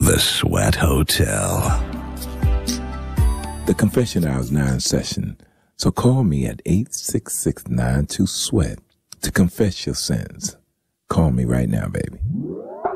The Sweat Hotel. The confession hour is now in session, so call me at 866-92-SWEAT to confess your sins. Call me right now, baby.